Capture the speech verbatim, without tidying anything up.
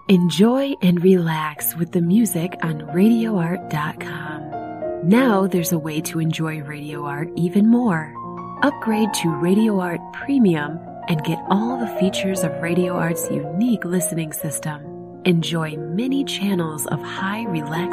Enjoy and relax with the music on radio art dot com. Now there's a way to enjoy Radio Art even more. Upgrade to Radio Art Premium and get all the features of Radio Art's unique listening system. Enjoy many channels of high relaxation